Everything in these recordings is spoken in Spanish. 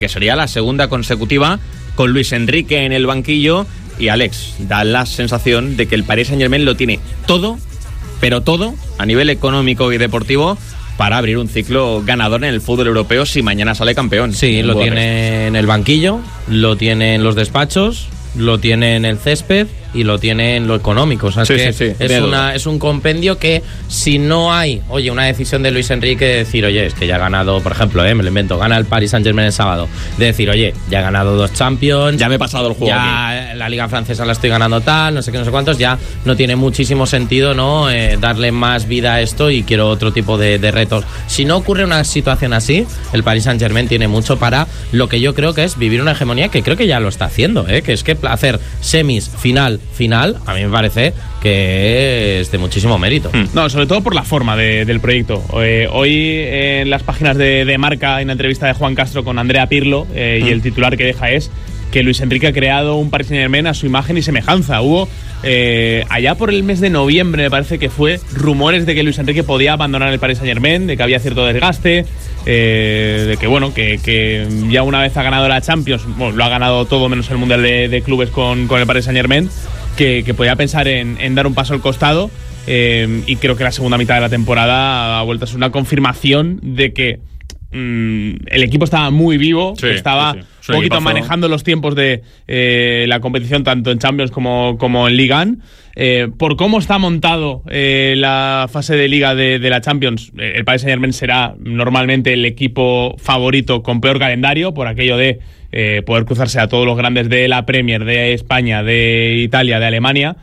que sería la segunda consecutiva con Luis Enrique en el banquillo. Y Alex, da la sensación de que el Paris Saint-Germain lo tiene todo, pero todo, a nivel económico y deportivo, para abrir un ciclo ganador en el fútbol europeo si mañana sale campeón. Sí, lo tiene en el banquillo, lo tiene en los despachos, lo tiene en el césped y lo tiene en lo económico. O sea, sí, es un compendio que, si no hay, una decisión de Luis Enrique de decir, es que ya ha ganado, por ejemplo, me lo invento, gana el Paris Saint-Germain el sábado, de decir, ya ha ganado 2 Champions, ya me he pasado el juego, ya aquí. La Liga Francesa la estoy ganando tal, no sé qué, no sé cuántos, ya no tiene muchísimo sentido, ¿no? Darle más vida a esto y quiero otro tipo de retos. Si no ocurre una situación así, el Paris Saint-Germain tiene mucho para lo que yo creo que es vivir una hegemonía, que creo que ya lo está haciendo, que es que hacer semis, final, a mí me parece que es de muchísimo mérito. No, sobre todo por la forma del proyecto. Hoy en las páginas de Marca hay una entrevista de Juan Castro con Andrea Pirlo y el titular que deja es que Luis Enrique ha creado un Paris Saint-Germain a su imagen y semejanza. Hubo allá por el mes de noviembre, me parece que fue, rumores de que Luis Enrique podía abandonar el Paris Saint-Germain, de que había cierto desgaste, de que que ya una vez ha ganado la Champions, lo ha ganado todo menos el Mundial de Clubes con el Paris Saint-Germain, que podía pensar en dar un paso al costado, y creo que la segunda mitad de la temporada ha vuelto a ser una confirmación de que el equipo estaba muy vivo, estaba un poquito manejando los tiempos de la competición tanto en Champions como en Liga 1. Por cómo está montado la fase de Liga de la Champions, el Paris Saint-Germain será normalmente el equipo favorito con peor calendario, por aquello de poder cruzarse a todos los grandes de la Premier, de España, de Italia, de Alemania.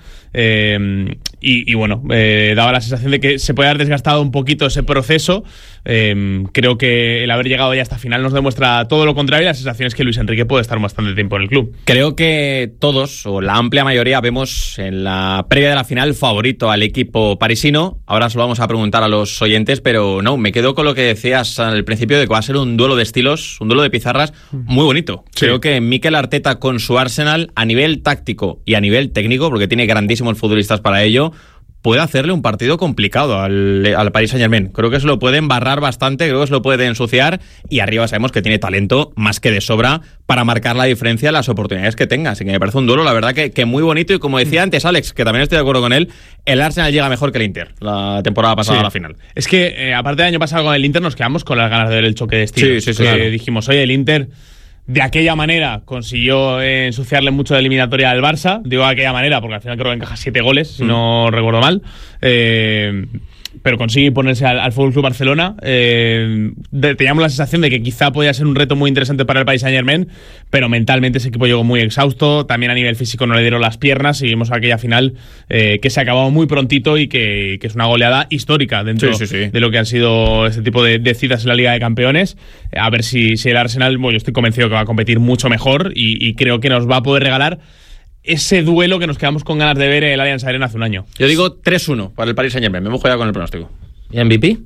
Daba la sensación de que se puede haber desgastado un poquito ese proceso. Creo que el haber llegado ya hasta final nos demuestra todo lo contrario, y la sensación es que Luis Enrique puede estar bastante tiempo en el club. Creo que todos, o la amplia mayoría, vemos en la previa de la final favorito al equipo parisino. Ahora se lo vamos a preguntar a los oyentes, pero no, me quedo con lo que decías al principio de que va a ser un duelo de estilos, un duelo de pizarras muy bonito. Sí. Creo que Mikel Arteta con su Arsenal, a nivel táctico y a nivel técnico, porque tiene grandísimos futbolistas para ello, puede hacerle un partido complicado al Paris Saint-Germain. Creo que se lo puede embarrar bastante, creo que se lo puede ensuciar, y arriba sabemos que tiene talento más que de sobra para marcar la diferencia en las oportunidades que tenga. Así que me parece un duelo, la verdad, que muy bonito, y como decía antes Alex, que también estoy de acuerdo con él, el Arsenal llega mejor que el Inter la temporada pasada a la final. Es que, aparte del año pasado con el Inter, nos quedamos con las ganas de ver el choque de estilos. Sí, claro. Dijimos, el Inter de aquella manera consiguió ensuciarle mucho la eliminatoria al Barça. Digo de aquella manera porque al final creo que encaja 7 goles, si no recuerdo mal. Pero consigue ponerse al FC Barcelona. Teníamos la sensación de que quizá podía ser un reto muy interesante para el Paris Saint-Germain, pero mentalmente ese equipo llegó muy exhausto. También a nivel físico no le dieron las piernas, y vimos aquella final que se acabó muy prontito, y que es una goleada histórica dentro de lo que han sido este tipo de citas en la Liga de Campeones. A ver si el Arsenal, yo estoy convencido que va a competir mucho mejor, y creo que nos va a poder regalar ese duelo que nos quedamos con ganas de ver en el Allianz Arena hace un año. Yo digo 3-1 para el Paris Saint-Germain. Me mojo ya con el pronóstico. ¿Y MVP?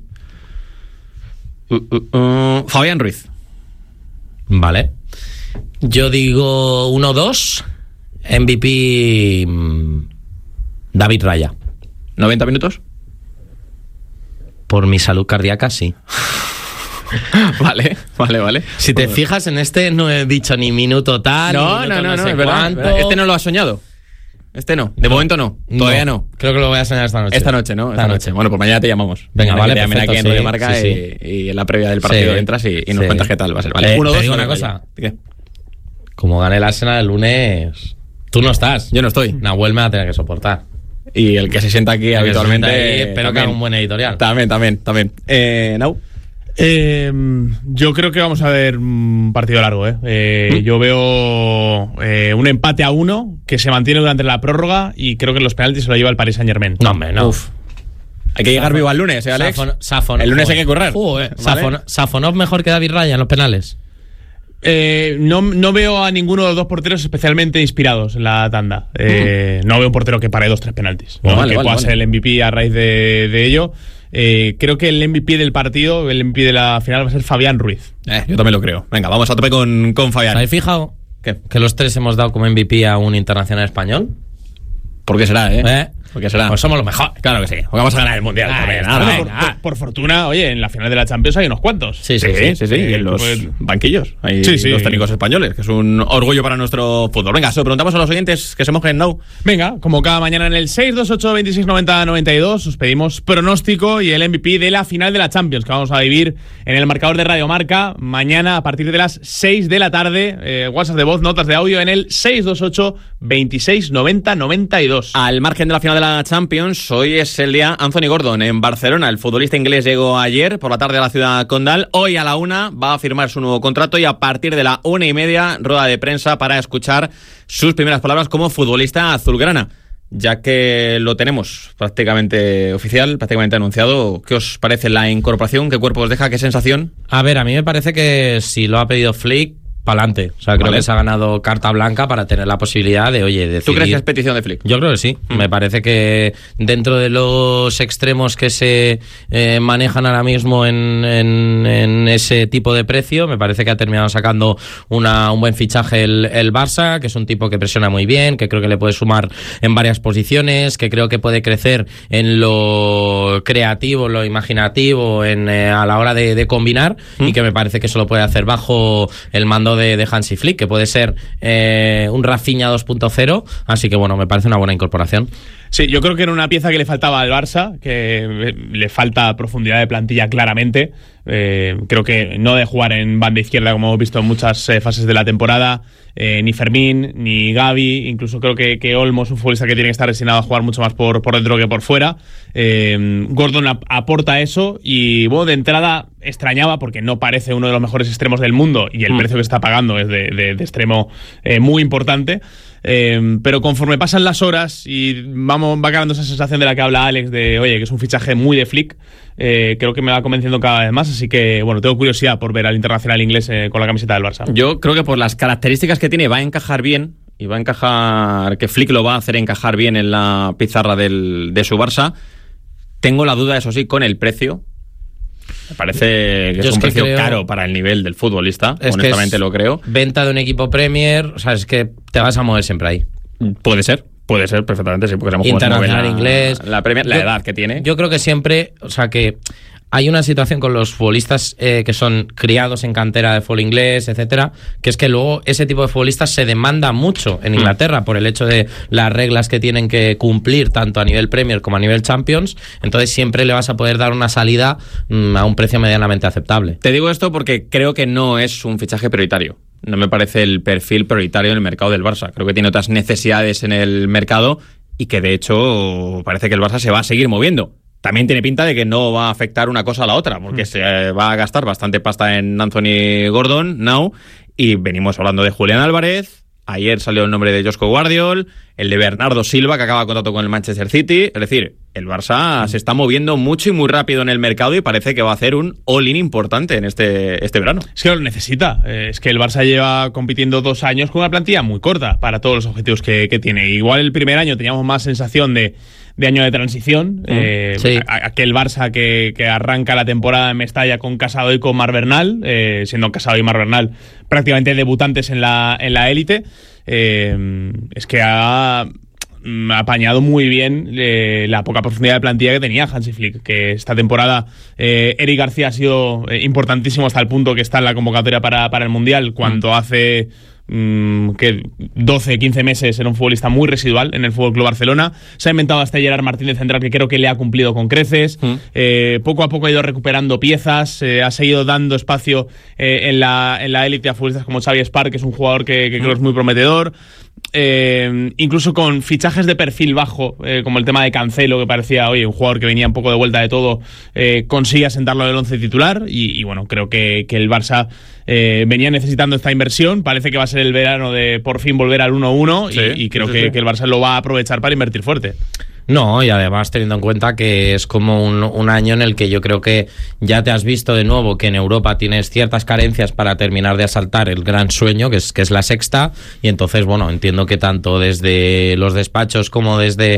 Fabián Ruiz. Vale. Yo digo 1-2. MVP David Raya. ¿90 minutos? Por mi salud cardíaca, sí. Vale. Si te fijas, en este no he dicho ni minuto tal, no, es verdad. Este no lo has soñado. Este no, de momento no, todavía no. Creo que lo voy a soñar esta noche. Esta noche, ¿no? Esta noche. Bueno, pues mañana te llamamos. Venga, vale, perfecto, aquí en Radio Marca, sí. Y en la previa del partido entras y nos cuentas qué tal va a ser. Vale, 1-2. Te digo una cosa. ¿Qué? Como gane el Arsenal el lunes, tú no estás. Yo no estoy. Nahuel me va a tener que soportar. Y el que se sienta aquí habitualmente. Espero que haga un buen editorial. También. Nau. Yo creo que vamos a ver un partido largo. Yo veo un empate a 1 que se mantiene durante la prórroga, y creo que los penaltis se lo lleva el Paris Saint-Germain. No, hombre, no. Hay que llegar vivo al lunes, Alex. El lunes hay que currar. ¿Vale? ¿Safonov mejor que David Raya en los penales? No veo a ninguno de los dos porteros especialmente inspirados en la tanda. No veo un portero que pare 2-3 penaltis. Que pueda ser el MVP a raíz de ello. Creo que el MVP del partido, el MVP de la final, va a ser Fabián Ruiz. Yo también lo creo. Venga, vamos a tope con Fabián. ¿Habéis fijado que los tres hemos dado como MVP a un internacional español? ¿Por qué será, Porque será. Pues somos los mejores. Claro que sí. Porque vamos a ganar el Mundial también. Por fortuna, oye, en la final de la Champions hay unos cuantos. Sí. Y en los banquillos. Hay los técnicos españoles, que es un orgullo para nuestro fútbol. Venga, se lo preguntamos a los oyentes que se mojen, ¿no? Venga, como cada mañana en el 628-2690-92 os pedimos pronóstico y el MVP de la final de la Champions, que vamos a vivir en el marcador de Radio Marca mañana a partir de las 6 de la tarde. WhatsApp de voz, notas de audio en el 628-2690-92. Al margen de la final de la Champions, hoy es el día Anthony Gordon en Barcelona. El futbolista inglés llegó ayer por la tarde a la ciudad condal. Hoy a la 1 va a firmar su nuevo contrato y a partir de la 1:30 rueda de prensa para escuchar sus primeras palabras como futbolista azulgrana. Ya que lo tenemos prácticamente oficial, prácticamente anunciado, ¿qué os parece la incorporación? ¿Qué cuerpo os deja? ¿Qué sensación? A ver, a mí me parece que si lo ha pedido Flick, pa'lante. O sea, creo que se ha ganado carta blanca para tener la posibilidad de, oye, decidir. ¿Tú crees que es petición de Flick? Yo creo que sí. Me parece que dentro de los extremos que se manejan ahora mismo en ese tipo de precio, me parece que ha terminado sacando un buen fichaje el Barça, que es un tipo que presiona muy bien, que creo que le puede sumar en varias posiciones, que creo que puede crecer en lo creativo, lo imaginativo, a la hora de combinar, y que me parece que eso lo puede hacer bajo el mando de Hansi Flick, que puede ser un Rafinha 2.0, así que bueno, me parece una buena incorporación. Sí, yo creo que era una pieza que le faltaba al Barça, que le falta profundidad de plantilla claramente. Creo que no de jugar en banda izquierda como hemos visto en muchas fases de la temporada, ni Fermín, ni Gavi, incluso creo que Olmo es un futbolista que tiene que estar destinado a jugar mucho más por dentro que por fuera. Gordon aporta eso y bueno, de entrada extrañaba porque no parece uno de los mejores extremos del mundo y el precio que está pagando es de extremo muy importante. Pero conforme pasan las horas y va ganando esa sensación de la que habla Alex de, oye, que es un fichaje muy de Flick, creo que me va convenciendo cada vez más, así que bueno, tengo curiosidad por ver al internacional inglés con la camiseta del Barça. Yo creo que por las características que tiene va a encajar bien, y va a encajar, que Flick lo va a hacer encajar bien en la pizarra de su Barça. Tengo la duda, eso sí, con el precio. Me parece que es un precio caro para el nivel del futbolista, honestamente lo creo. Venta de un equipo Premier, o sea, es que te vas a mover siempre ahí. Puede ser perfectamente, sí, porque sabemos internacional inglés, la Premier, la edad que tiene. Yo creo que siempre, o sea, que hay una situación con los futbolistas que son criados en cantera de fútbol inglés, etcétera, que es que luego ese tipo de futbolistas se demanda mucho en Inglaterra por el hecho de las reglas que tienen que cumplir tanto a nivel Premier como a nivel Champions. Entonces siempre le vas a poder dar una salida a un precio medianamente aceptable. Te digo esto porque creo que no es un fichaje prioritario. No me parece el perfil prioritario en el mercado del Barça. Creo que tiene otras necesidades en el mercado y que de hecho parece que el Barça se va a seguir moviendo. También tiene pinta de que no va a afectar una cosa a la otra, porque se va a gastar bastante pasta en Anthony Gordon, y venimos hablando de Julián Álvarez. Ayer salió el nombre de Josko Guardiol, el de Bernardo Silva, que acaba de contrato con el Manchester City. Es decir, el Barça se está moviendo mucho y muy rápido en el mercado y parece que va a hacer un all-in importante en este verano. Es que lo necesita. Es que el Barça lleva compitiendo 2 años con una plantilla muy corta para todos los objetivos que tiene. Igual el primer año teníamos más sensación de año de transición, sí. Aquel Barça que arranca la temporada en Mestalla con Casado y con Marc Bernal, siendo Casado y Marc Bernal prácticamente debutantes en la élite. Es que ha apañado muy bien la poca profundidad de plantilla que tenía Hansi Flick, que esta temporada Eric García ha sido importantísimo hasta el punto que está en la convocatoria para el Mundial, cuando hace que 12, 15 meses era un futbolista muy residual en el FC Barcelona. Se ha inventado hasta Gerard Martín de central, que creo que le ha cumplido con creces. Poco a poco ha ido recuperando piezas, ha seguido dando espacio en la élite a futbolistas como Xavi Spark, que es un jugador que creo que es muy prometedor. Incluso con fichajes de perfil bajo, como el tema de Cancelo, que parecía, oye, un jugador que venía un poco de vuelta de todo, consigue asentarlo en el 11 titular y bueno, creo que el Barça venía necesitando esta inversión. Parece que va a ser el verano de por fin volver al 1-1 y creo que el Barça lo va a aprovechar para invertir fuerte. No, y además teniendo en cuenta que es como un año en el que yo creo que ya te has visto de nuevo que en Europa tienes ciertas carencias para terminar de asaltar el gran sueño que es la sexta, y entonces bueno, entiendo que tanto desde los despachos como desde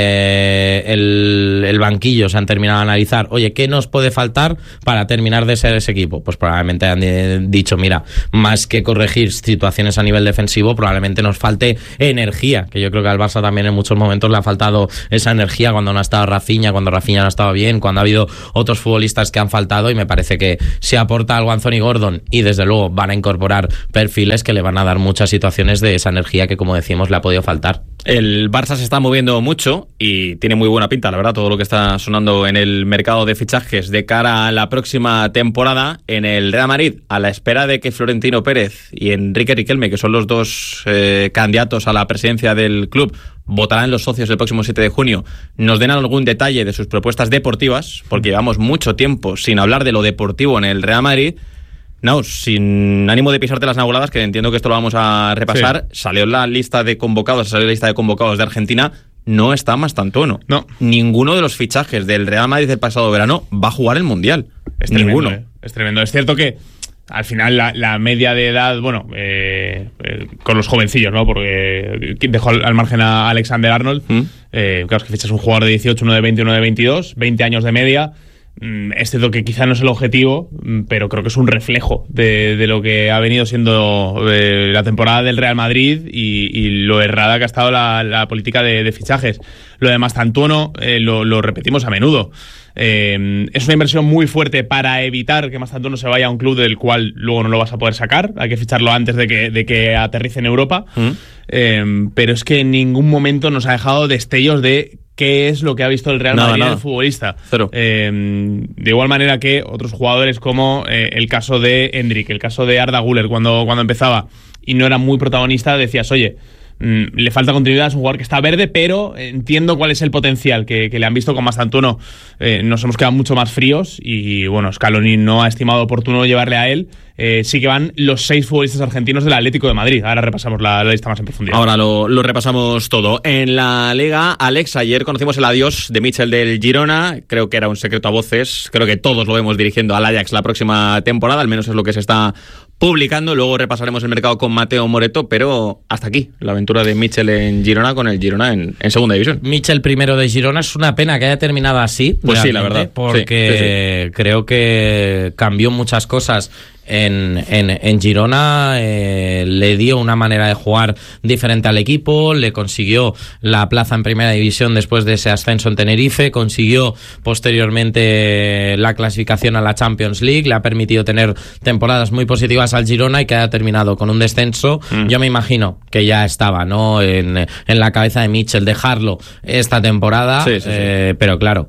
el banquillo se han terminado de analizar, oye, ¿qué nos puede faltar para terminar de ser ese equipo? Pues probablemente han dicho, mira, más que corregir situaciones a nivel defensivo, probablemente nos falte energía, que yo creo que al Barça también en muchos momentos le ha faltado esa energía cuando no ha estado Rafinha, cuando Rafinha no ha estado bien, cuando ha habido otros futbolistas que han faltado, y me parece que si aporta algo Anthony Gordon, y desde luego van a incorporar perfiles que le van a dar muchas situaciones de esa energía que, como decimos, le ha podido faltar. El Barça se está moviendo mucho y tiene muy buena pinta, la verdad, todo lo que está sonando en el mercado de fichajes de cara a la próxima temporada. En el Real Madrid, a la espera de que Florentino Pérez y Enrique Riquelme, que son los dos candidatos a la presidencia del club, votarán los socios el próximo 7 de junio, nos den algún detalle de sus propuestas deportivas, porque llevamos mucho tiempo sin hablar de lo deportivo en el Real Madrid. No, sin ánimo de pisarte las naboladas, que entiendo que esto lo vamos a repasar, sí. Salió la lista de convocados de Argentina, no está Mastantuono. No. Ninguno de los fichajes del Real Madrid del pasado verano va a jugar el Mundial. Es Ninguno. Tremendo, es tremendo. Es cierto que al final la media de edad, bueno, con los jovencillos, ¿no? Porque dejó al margen a Alexander Arnold. Claro, es que fichas un jugador de 18, uno de 20, uno de 22, 20 años de media. Es cierto que quizá no es el objetivo, pero creo que es un reflejo de lo que ha venido siendo la temporada del Real Madrid y lo errada que ha estado la política de fichajes. Lo de Mastantuono lo repetimos a menudo. Es una inversión muy fuerte para evitar que Mastantuono se vaya a un club del cual luego no lo vas a poder sacar. Hay que ficharlo antes de que aterrice en Europa. Pero es que en ningún momento nos ha dejado destellos de qué es lo que ha visto el Real Madrid en el futbolista. Cero. De igual manera que otros jugadores como el caso de Endrick, el caso de Arda Güler, cuando empezaba y no era muy protagonista, decías, oye, le falta continuidad, es un jugador que está verde, pero entiendo cuál es el potencial que le han visto con Mastantuono. Nos hemos quedado mucho más fríos y bueno, Scaloni no ha estimado oportuno llevarle a él. Sí que van los 6 futbolistas argentinos del Atlético de Madrid. Ahora repasamos la lista más en profundidad. Ahora lo repasamos todo. En la Liga, Alex, ayer conocimos el adiós de Mitchell del Girona. Creo que era un secreto a voces. Creo que todos lo vemos dirigiendo al Ajax la próxima temporada, al menos es lo que se está publicando. Luego repasaremos el mercado con Mateo Moreto, pero hasta aquí la aventura de Mitchell en Girona, con el Girona en segunda división. Mitchell primero de Girona, es una pena que haya terminado así. Pues sí, la verdad. Porque sí. Creo que cambió muchas cosas en Girona, le dio una manera de jugar diferente al equipo, le consiguió la plaza en primera división después de ese ascenso en Tenerife, consiguió posteriormente la clasificación a la Champions League, le ha permitido tener temporadas muy positivas al Girona, y que haya terminado con un descenso. Yo me imagino que ya estaba, ¿no?, en la cabeza de Mitchell dejarlo esta temporada. Sí. Pero claro,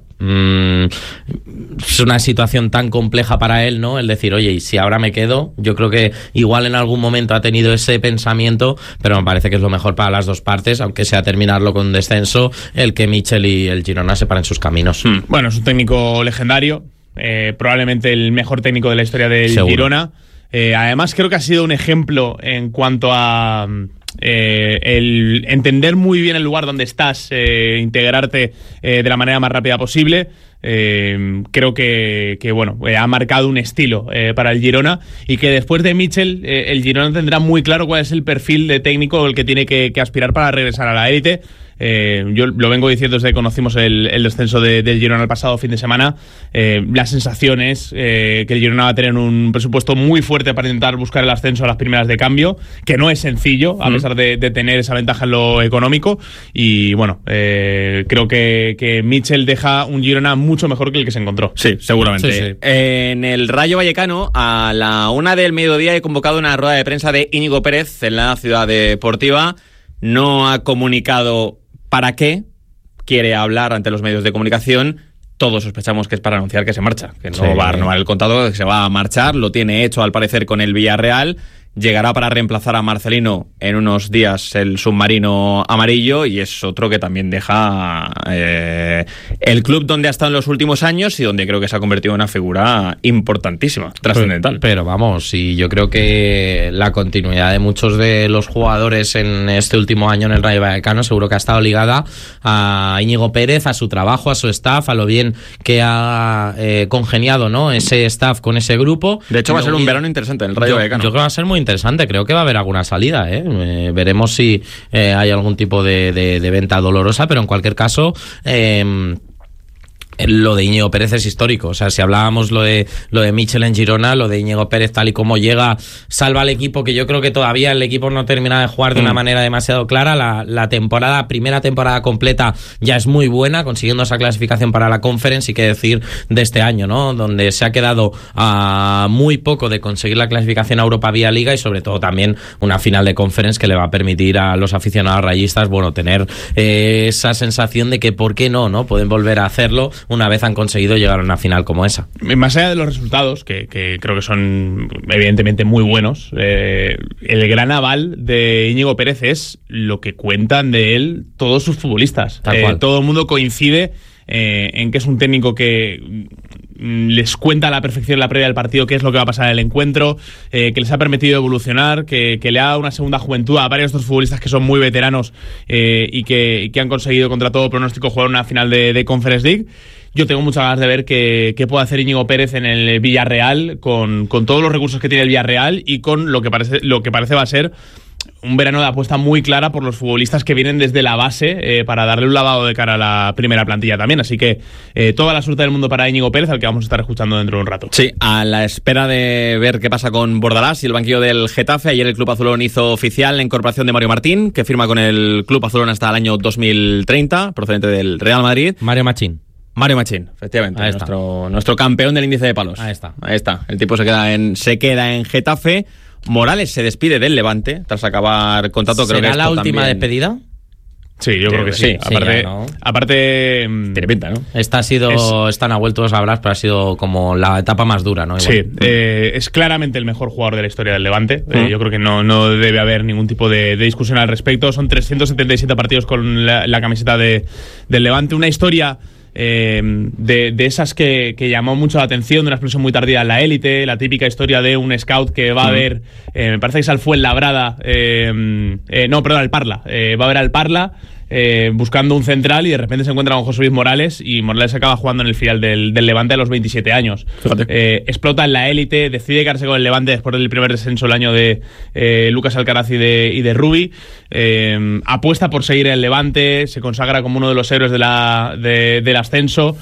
es una situación tan compleja para él, ¿no? El decir, oye, y si ahora me quedo, yo creo que igual en algún momento ha tenido ese pensamiento, pero me parece que es lo mejor para las dos partes, aunque sea terminarlo con un descenso, el que Mitchell y el Girona separen sus caminos. Bueno, es un técnico legendario, probablemente el mejor técnico de la historia del Girona. Además, creo que ha sido un ejemplo en cuanto a el entender muy bien el lugar donde estás, integrarte de la manera más rápida posible. Creo que bueno, ha marcado un estilo para el Girona, y que después de Mitchell el Girona tendrá muy claro cuál es el perfil de técnico el que tiene que aspirar para regresar a la élite. Yo lo vengo diciendo desde que conocimos el descenso del Girona el pasado fin de semana. La sensación es que el Girona va a tener un presupuesto muy fuerte para intentar buscar el ascenso a las primeras de cambio, que no es sencillo, a pesar de tener esa ventaja en lo económico. Y bueno, creo que Mitchell deja un Girona mucho mejor que el que se encontró. Sí, seguramente. Sí. En el Rayo Vallecano, a la 1:00 p.m, he convocado una rueda de prensa de Íñigo Pérez en la Ciudad Deportiva. No ha comunicado para qué quiere hablar ante los medios de comunicación. Todos sospechamos que es para anunciar que se marcha, que no va a renovar el contrato, que se va a marchar. Lo tiene hecho, al parecer, con el Villarreal. Llegará para reemplazar a Marcelino en unos días el submarino amarillo, y es otro que también deja el club donde ha estado en los últimos años y donde creo que se ha convertido en una figura importantísima, trascendental. Pero vamos, y yo creo que la continuidad de muchos de los jugadores en este último año en el Rayo Vallecano seguro que ha estado ligada a Íñigo Pérez, a su trabajo, a su staff, a lo bien que ha congeniado, ¿no?, ese staff con ese grupo. De hecho, va a ser un verano interesante en el Rayo Vallecano. Yo creo que va a ser muy interesante, creo que va a haber alguna salida, veremos si hay algún tipo de venta dolorosa, pero en cualquier caso lo de Íñigo Pérez es histórico. O sea, si hablábamos lo de Michel en Girona, lo de Íñigo Pérez tal y como llega, salva al equipo, que yo creo que todavía el equipo no termina de jugar de una manera demasiado clara. La primera temporada completa ya es muy buena, consiguiendo esa clasificación para la Conference, y qué decir de este año, ¿no? Donde se ha quedado a muy poco de conseguir la clasificación a Europa vía Liga, y sobre todo también una final de Conference que le va a permitir a los aficionados rayistas, bueno, tener esa sensación de que por qué no pueden volver a hacerlo una vez han conseguido llegar a una final como esa. Más allá de los resultados, que creo que son evidentemente muy buenos, el gran aval de Íñigo Pérez es lo que cuentan de él todos sus futbolistas. Todo el mundo coincide en que es un técnico que les cuenta a la perfección en la previa del partido qué es lo que va a pasar en el encuentro, que les ha permitido evolucionar, que le ha dado una segunda juventud a varios de estos futbolistas que son muy veteranos y que han conseguido contra todo pronóstico jugar una final de Conference League. Yo tengo muchas ganas de ver qué puede hacer Íñigo Pérez en el Villarreal con todos los recursos que tiene el Villarreal y con lo que parece va a ser un verano de apuesta muy clara por los futbolistas que vienen desde la base para darle un lavado de cara a la primera plantilla también. Así que toda la suerte del mundo para Íñigo Pérez, al que vamos a estar escuchando dentro de un rato. Sí, a la espera de ver qué pasa con Bordalás y el banquillo del Getafe. Ayer el Club Azulón hizo oficial la incorporación de Mario Martín, que firma con el Club Azulón hasta el año 2030, procedente del Real Madrid. Mario Machín, efectivamente, nuestro campeón del índice de palos. Ahí está. El tipo se queda en Getafe. Morales se despide del Levante tras acabar contrato. ¿Será creo que la última también... despedida? Sí, yo creo que sí. Aparte, tiene pinta, ¿no? Están a vuelto, sabrás, pero ha sido como la etapa más dura, ¿no? Igual. Sí, es claramente el mejor jugador de la historia del Levante. Yo creo que no debe haber ningún tipo de discusión al respecto. Son 377 partidos con la camiseta del Levante. Una historia de esas que llamó mucho la atención, de una explosión muy tardía en la élite, la típica historia de un scout que va a ver, me parece que es al Fuenlabrada, al Parla, va a ver al Parla buscando un central y de repente se encuentra con José Luis Morales, y Morales acaba jugando en el filial del Levante a los 27 años. Explota en la élite, decide quedarse con el Levante después del primer descenso el año de Lucas Alcaraz y de Rubi. Apuesta por seguir en el Levante, se consagra como uno de los héroes del ascenso.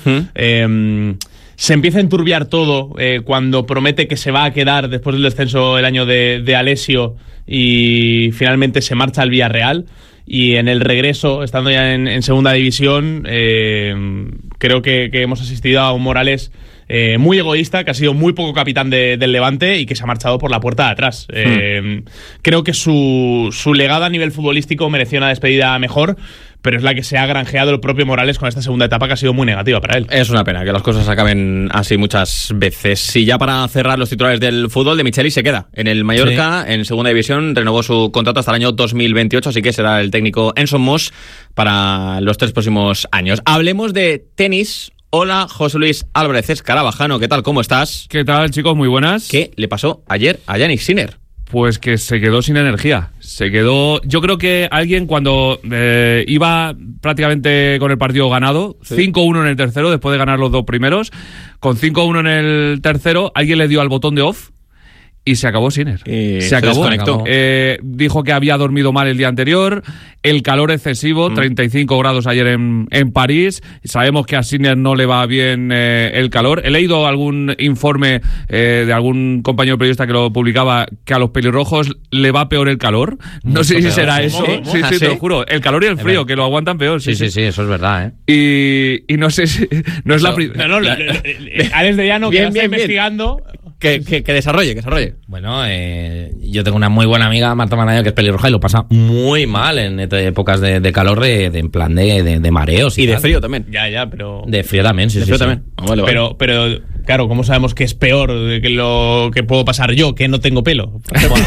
Se empieza a enturbiar todo cuando promete que se va a quedar después del descenso el año de Alessio, y finalmente se marcha al Villarreal. Y en el regreso, estando ya en segunda división, creo que hemos asistido a un Morales muy egoísta, que ha sido muy poco capitán del Levante y que se ha marchado por la puerta de atrás. Creo que su legado a nivel futbolístico mereció una despedida mejor, pero es la que se ha granjeado el propio Morales con esta segunda etapa, que ha sido muy negativa para él. Es una pena que las cosas acaben así muchas veces. Y ya para cerrar los titulares del fútbol, de Micheli se queda en el Mallorca, en segunda división, renovó su contrato hasta el año 2028, así que será el técnico Enzo Moss para los 3 próximos años. Hablemos de tenis. Hola, José Luis Álvarez Escarabajano, ¿qué tal? ¿Cómo estás? ¿Qué tal, chicos? Muy buenas. ¿Qué le pasó ayer a Jannik Sinner? Pues que se quedó sin energía. Yo creo que alguien cuando iba prácticamente con el partido ganado, 5-1 en el tercero, después de ganar los 2 primeros, con 5-1 en el tercero, alguien le dio al botón de off y se acabó Sinner. Se acabó. Dijo que había dormido mal el día anterior, el calor excesivo, 35 grados ayer en París. Sabemos que a Sinner no le va bien el calor. He leído algún informe de algún compañero periodista que lo publicaba, que a los pelirrojos le va peor el calor. No sé si será eso. Sí, te lo juro. El calor y el frío, que lo aguantan peor. Sí, eso es verdad, ¿eh? Y no sé si... No es la primera... Alex de Llano, que está investigando... Que desarrolle. Bueno, yo tengo una muy buena amiga, Marta Manayo, que es pelirroja y lo pasa muy mal en épocas de calor, en plan de mareos. Y de frío también. Ya, pero... De frío también, sí. También. Oh, vale. Pero, claro, ¿cómo sabemos que es peor de que lo que puedo pasar yo, que no tengo pelo? Bueno,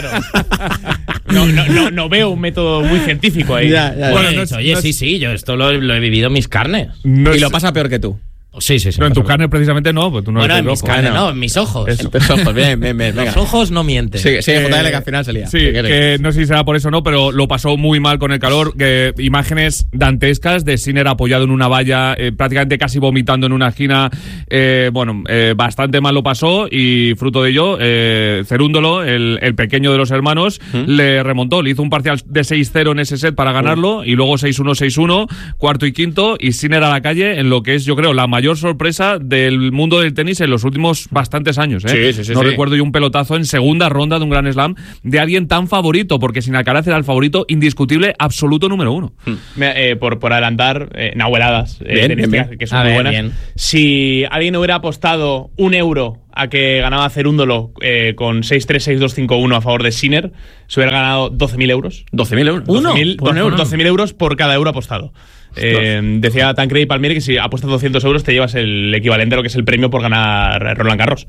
claro. No veo un método muy científico ahí. Bueno, sí, yo esto lo he vivido en mis carnes. Y lo pasa peor que tú. Sí. No, en tus carnes precisamente no, pues tú no bueno, eres en mis rojo. carnes, no, en mis ojos. En tus ojos, bien, venga. Los ojos no mienten. Sí, JL, que al final se lía. Sí, que no sé si será por eso o no, pero lo pasó muy mal con el calor. Que imágenes dantescas de Sinner apoyado en una valla, prácticamente casi vomitando en una esquina. Bastante mal lo pasó y fruto de ello, Cerúndolo, el pequeño de los hermanos, le remontó. Le hizo un parcial de 6-0 en ese set para ganarlo y luego 6-1, 6-1, cuarto y quinto, y Sinner a la calle en lo que es, yo creo, la mayor sorpresa del mundo del tenis en los últimos bastantes años. Sí. No recuerdo yo un pelotazo en segunda ronda de un Grand Slam de alguien tan favorito, porque sin Alcaraz era el favorito indiscutible, absoluto número 1. Por adelantar, nahueladas, bien. que son muy buenas. Bien. Si alguien hubiera apostado €1 a que ganaba Cerúndolo con 6-3, 6-2, 5-1 a favor de Sinner, se hubiera ganado 12.000 euros. 12.000 euros. 12.000 euros por cada euro apostado. Decía Tancredi Palmieri que si apuestas 200 euros te llevas el equivalente a lo que es el premio por ganar Roland Garros.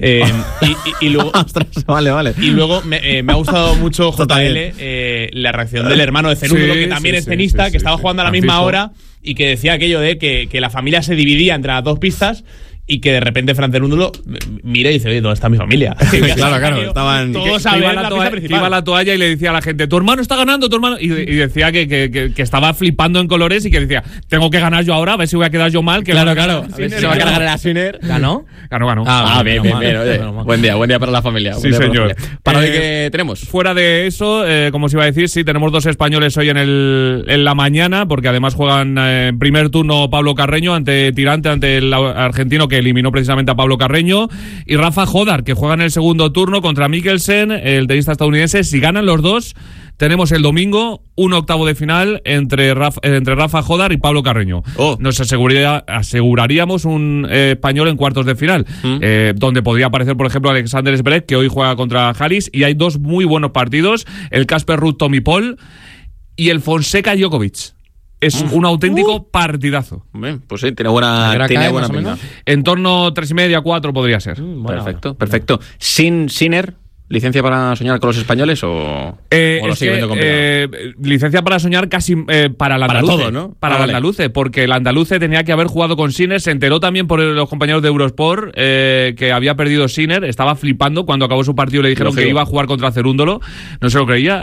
Y luego, Ostras, vale. y luego me ha gustado mucho JL la reacción del hermano de Cerúndolo, que también es tenista, que estaba jugando a la misma hora y que decía aquello de que la familia se dividía entre las dos pistas. Y que de repente Fran Cerúndolo mira y dice, oye, ¿dónde está mi familia? Claro, estaban... Todos que iba a la toalla y le decía a la gente, tu hermano está ganando, tu hermano... Y decía que estaba flipando en colores y que decía, tengo que ganar yo ahora, a ver si voy a quedar yo mal. Que Claro. A ver si se va a cargar a Sinner. ¿Ganó? Ganó. Bien. Oye, buen día para la familia. Sí, señor. ¿Para hoy qué tenemos? Fuera de eso, como os iba a decir, sí, tenemos 2 españoles hoy en la mañana, porque además juegan en primer turno Pablo Carreño ante Tirante, ante el argentino que eliminó precisamente a Pablo Carreño, y Rafa Jodar, que juega en el segundo turno contra Mikkelsen, el tenista estadounidense. Si ganan los dos, tenemos el domingo un octavo de final entre Rafa Jodar y Pablo Carreño. Nos aseguraríamos un español en cuartos de final, donde podría aparecer, por ejemplo, Alexander Zverev, que hoy juega contra Harris, y hay 2 muy buenos partidos, el Casper Ruud Tommy Paul y el Fonseca Djokovic. Es un auténtico partidazo. Bien, pues sí, tiene buena pinta. En torno a 3:30, 4 podría ser. Perfecto. ¿Sin Sinner, licencia para soñar con los españoles o lo sigue viendo complicado? Licencia para soñar casi para el andaluce. Para todo, ¿no? Para el andaluce, porque el andaluce tenía que haber jugado con Sinner. Se enteró también por los compañeros de Eurosport que había perdido Sinner. Estaba flipando cuando acabó su partido. Le dijeron que iba a jugar contra Cerúndolo. No se lo creía.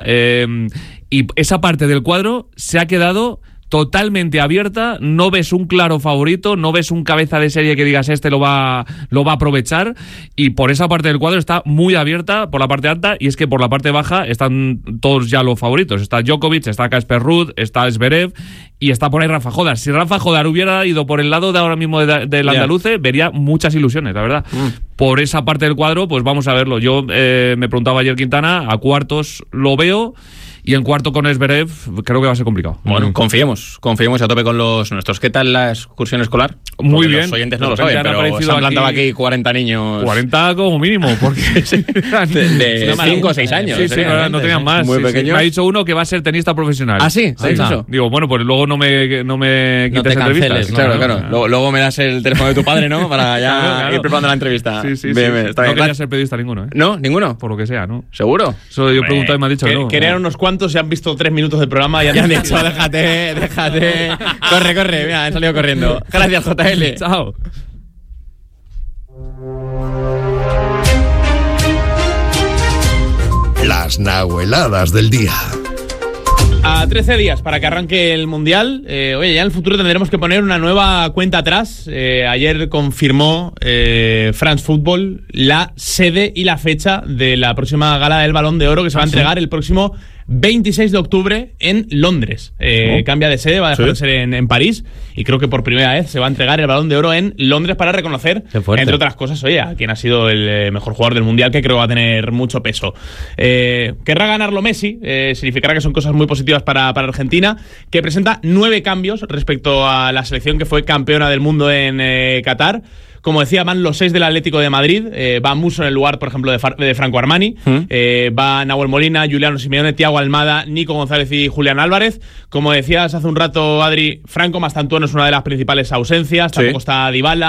Y esa parte del cuadro se ha quedado totalmente abierta. No ves un claro favorito, no ves un cabeza de serie que digas lo va a aprovechar, y por esa parte del cuadro está muy abierta por la parte alta, y es que por la parte baja están todos ya los favoritos. Está Djokovic, está Casper Ruud, está Zverev y está por ahí Rafa Jodar. Si Rafa Jodar hubiera ido por el lado de ahora mismo del andaluce, vería muchas ilusiones, la verdad. Por esa parte del cuadro, pues vamos a verlo. Yo me preguntaba ayer Quintana, a cuartos lo veo, y en cuarto con Zverev creo que va a ser complicado. Bueno, confiemos a tope con los nuestros. ¿Qué tal la excursión escolar? Muy porque bien. Los oyentes no lo saben, pero se han plantado aquí 40 niños. 40 como mínimo, porque de 5 o 6 años. Sí, no tenían más. Muy pequeños. Me ha dicho uno que va a ser tenista profesional. ¿Ah, sí? ¿Ha dicho eso? Digo, bueno, pues luego no me quites entrevistas. Claro. Luego me das el teléfono de tu padre, ¿no? Para ya ir preparando la entrevista. Sí. Bien. No quería ser periodista ninguno, ¿eh? ¿No? ¿Ninguno? Por lo que sea, ¿no? ¿Seguro? Eso yo he preguntado y me ha dicho que no. Querían unos cuantos, se han visto 3 minutos del programa y han dicho, déjate. Corre, mira, han salido corriendo. Gracias, JL. Chao. Las nahueladas del día. A 13 días para que arranque el Mundial, oye, ya en el futuro tendremos que poner una nueva cuenta atrás. Ayer confirmó France Football la sede y la fecha de la próxima gala del Balón de Oro, que se va a entregar el próximo 26 de octubre en Londres. Cambia de sede, va a dejar de ser en París, y creo que por primera vez se va a entregar el Balón de Oro en Londres para reconocer, entre otras cosas, oye, a quien ha sido el mejor jugador del Mundial, que creo va a tener mucho peso. Querrá ganarlo Messi, significará que son cosas muy positivas para Argentina, que presenta 9 cambios respecto a la selección que fue campeona del mundo en Qatar. Como decía, van los 6 del Atlético de Madrid. Va Musso en el lugar, por ejemplo, de Franco Armani. Va Nahuel Molina, Juliano Simeone, Thiago Almada, Nico González y Julián Álvarez. Como decías hace un rato, Adri, Franco Mastantuono es una de las principales ausencias. Tampoco está Dybala.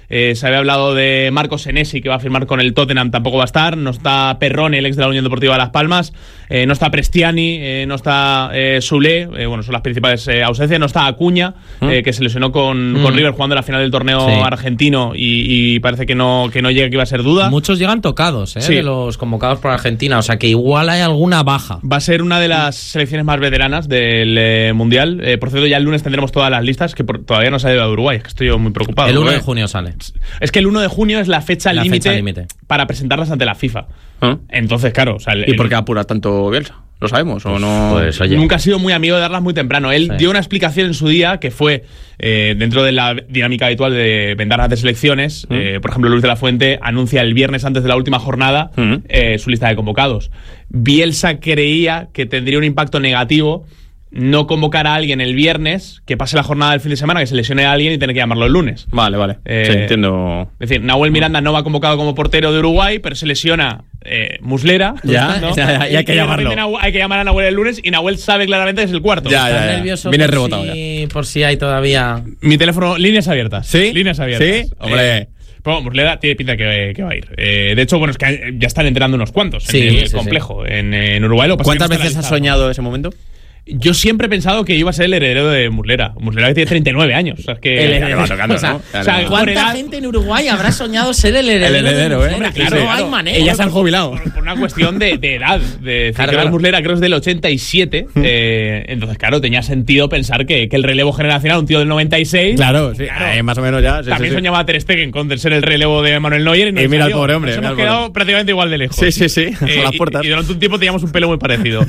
Se había hablado de Marco Senesi, que va a firmar con el Tottenham, tampoco va a estar. No está Perrone, el ex de la Unión Deportiva Las Palmas. No está Prestiani, no está Soulé. Bueno, son las principales ausencias. No está Acuña, que se lesionó con River jugando la final del torneo argentino y parece que no llega, que iba a ser duda. Muchos llegan tocados, de los convocados por Argentina. O sea que igual hay alguna baja. Va a ser una de las selecciones más veteranas del Mundial. Por cierto, ya el lunes tendremos todas las listas, que todavía no sale de Uruguay. Es que estoy yo muy preocupado. El 1 de junio sale. Es que el 1 de junio es la fecha límite para presentarlas ante la FIFA. Entonces, claro. O sea, ¿y por qué apura tanto Bielsa? ¿Lo sabemos o no? Pues, oye, nunca ha sido muy amigo de darlas muy temprano. Él dio una explicación en su día que fue dentro de la dinámica habitual de ventanas de selecciones. Por ejemplo, Luis de la Fuente anuncia el viernes antes de la última jornada su lista de convocados. Bielsa creía que tendría un impacto negativo no convocar a alguien el viernes, que pase la jornada del fin de semana, que se lesione a alguien y tener que llamarlo el lunes. Vale. Sí, entiendo. Es decir, Nahuel Miranda no va convocado como portero de Uruguay, pero se lesiona Muslera. Ya, ¿no? ya, hay que llamarlo. Hay que llamar a Nahuel el lunes y Nahuel sabe claramente que es el cuarto. ¿Estás nervioso? Viene rebotado por si hay todavía... Mi teléfono, líneas abiertas. ¿Sí? Líneas abiertas. Sí, hombre. Pero Muslera tiene pinta que va a ir. De hecho, bueno, es que ya están entrenando unos cuantos en el complejo. En Uruguay. ¿Cuántas veces has soñado ese momento? Yo siempre he pensado que iba a ser el heredero de Muslera. Muslera que tiene 39 años. O sea, es que el heredero, ¿cuánta gente en Uruguay habrá soñado ser el heredero? Claro, no hay manera. Ellas se han jubilado. Por una cuestión de edad. Claro. Muslera creo es del 87. Entonces, claro, tenía sentido pensar que el relevo generacional, un tío del 96. Claro, sí. Más o menos ya. También soñaba a Ter Stegen con ser el relevo de Manuel Neuer. Y mira al pobre hombre. Nos hemos quedado prácticamente igual de lejos. Sí. A las puertas. Y durante un tiempo teníamos un pelo muy parecido.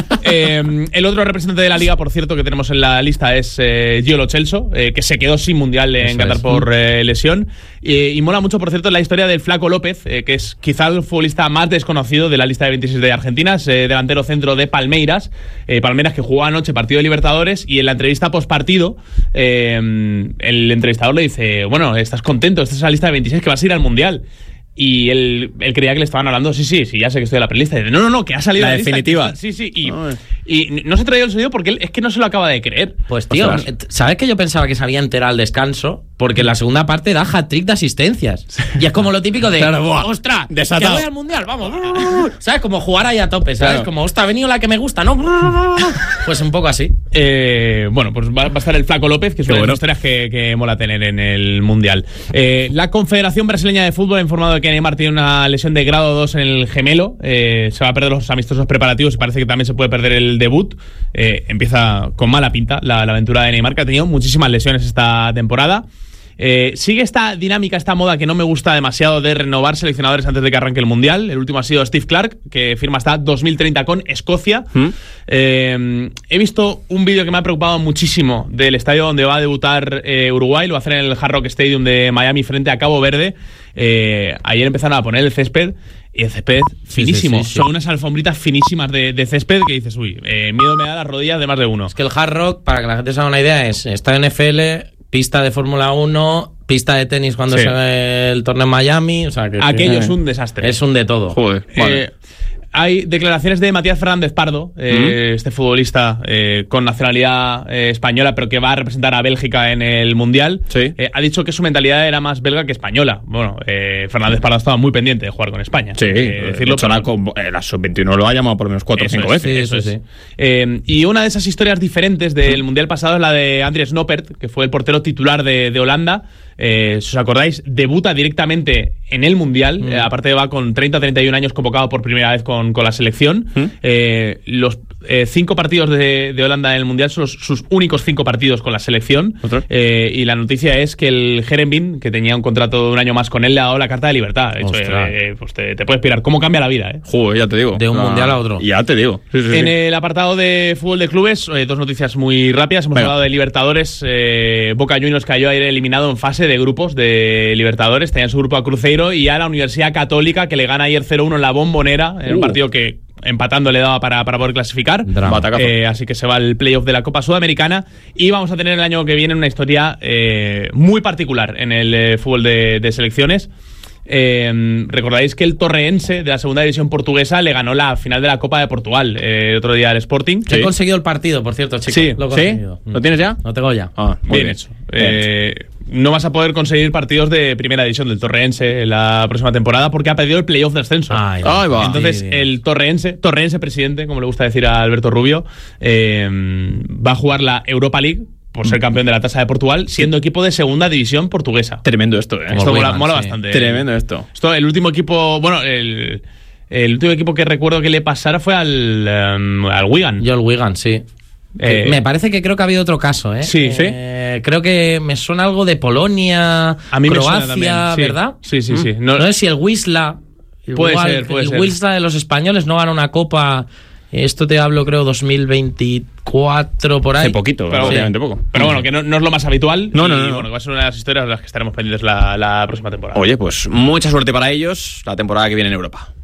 El otro representante de la liga, por cierto, que tenemos en la lista es Gio Lo Celso, que se quedó sin mundial en Qatar por lesión. Y mola mucho, por cierto, la historia del Flaco López, que es quizá el futbolista más desconocido de la lista de 26 de Argentina. Es delantero centro de Palmeiras. Palmeiras que jugó anoche partido de Libertadores, y en la entrevista postpartido el entrevistador le dice: bueno, ¿estás contento? Esta es la lista de 26 que vas a ir al mundial. Y él creía que le estaban hablando, sí, ya sé que estoy en la prelista. Y dice, no, que ha salido la definitiva. Lista. Sí, y no se ha traído el sonido porque él es que no se lo acaba de creer. Pues tío, ¿sabes que yo pensaba que salía entera al descanso? Porque en la segunda parte da hat-trick de asistencias. Y es como lo típico de, claro, ¡ostras! Desatado. Que voy al mundial, vamos. ¿Sabes? Como jugar ahí a tope, ¿sabes? Claro. Como, ¡ostras, ha venido la que me gusta, ¿no? Pues un poco así. Bueno, pues va a estar el Flaco López, que es una de las historias que mola tener en el mundial. La Confederación Brasileña de Fútbol ha informado de que Neymar tiene una lesión de grado 2 en el gemelo. Se va a perder los amistosos preparativos y parece que también se puede perder el debut. Empieza con mala pinta la aventura de Neymar, que ha tenido muchísimas lesiones esta temporada. Sigue esta dinámica, esta moda que no me gusta demasiado de renovar seleccionadores antes de que arranque el Mundial. El último ha sido Steve Clarke, que firma hasta 2030 con Escocia. He visto un vídeo que me ha preocupado muchísimo del estadio donde va a debutar Uruguay. Lo va a hacer en el Hard Rock Stadium de Miami frente a Cabo Verde. Ayer empezaron a poner el césped, y el césped finísimo. Sí. Son unas alfombritas finísimas de césped que dices, miedo me da las rodillas de más de uno. Es que el Hard Rock, para que la gente se haga una idea, es estadio NFL, pista de Fórmula 1, pista de tenis cuando se ve el torneo en Miami. O sea, que aquello es un desastre. Es un de todo. Joder, vale. Hay declaraciones de Matías Fernández Pardo, este futbolista con nacionalidad española, pero que va a representar a Bélgica en el Mundial. Sí. Ha dicho que su mentalidad era más belga que española. Bueno, Fernández Pardo estaba muy pendiente de jugar con España. Sí, decirlo, la sub-21 lo ha llamado por lo menos 4 o 5 veces. Sí. Y una de esas historias diferentes del Mundial pasado es la de Andries Noppert, que fue el portero titular de Holanda. Si os acordáis, debuta directamente en el Mundial. Aparte va con 30-31 años convocado por primera vez con la selección. Los 5 partidos de Holanda en el Mundial son sus únicos 5 partidos con la selección. Y la noticia es que el Heerenveen, que tenía un contrato de un año más con él, le ha dado la carta de libertad. De hecho, pues te puedes pirar. ¿Cómo cambia la vida? Joder, ya te digo. De un Mundial a otro. Ya te digo. Sí. En el apartado de fútbol de clubes, 2 noticias muy rápidas. Hemos hablado de Libertadores. Boca Juniors cayó ayer eliminado en fase de grupos de Libertadores. Tenía en su grupo a Cruzeiro y a la Universidad Católica, que le gana ayer 0-1 en la Bombonera, en un partido que empatando le daba para poder clasificar. Así que se va al playoff de la Copa Sudamericana, y vamos a tener el año que viene una historia muy particular en el fútbol de selecciones. Recordáis que el Torreense de la segunda división portuguesa le ganó la final de la Copa de Portugal el otro día al Sporting. He conseguido el partido, por cierto, chicos. Sí. Lo he conseguido. ¿Lo tienes ya? Lo tengo ya. Bien hecho. no vas a poder conseguir partidos de primera división del Torreense la próxima temporada porque ha perdido el playoff de ascenso. Ay, va. Entonces, el Torreense presidente, como le gusta decir a Alberto Rubio, va a jugar la Europa League por ser campeón de la Tasa de Portugal, siendo equipo de segunda división portuguesa. Tremendo esto, ¿eh? Esto Wigan, mola sí. bastante. Tremendo esto. El último equipo, bueno, el último equipo que recuerdo que le pasara fue al Wigan. Yo el Wigan, sí. Me parece que creo que ha habido otro caso, ¿eh? Sí. Creo que me suena algo de Polonia, A mí me suena Croacia, también, sí. ¿verdad? Sí. No sé si el Wisla. Puede igual, ser. El Wisla de los españoles no gana una copa. Esto te hablo, creo, 2024 por ahí. Hace poquito, Pero, relativamente poco. Pero bueno, que no es lo más habitual. No. Bueno, que va a ser una de las historias de las que estaremos pendientes la próxima temporada. Oye, pues mucha suerte para ellos la temporada que viene en Europa.